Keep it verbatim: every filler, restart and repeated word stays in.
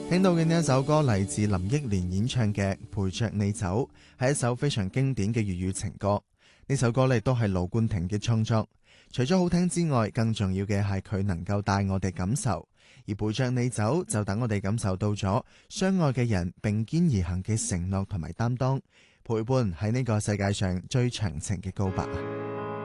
聽到嘅呢一首歌嚟自林憶蓮演唱嘅《陪着你走》，係一首非常經典嘅粵語情歌。呢首歌咧都係盧冠廷嘅創作，除咗好聽之外，更重要嘅係佢能夠帶我哋感受。而陪着你走就等我哋感受到咗相愛嘅人並肩而行嘅承諾同埋擔當，陪伴喺呢個世界上最長情嘅告白啊！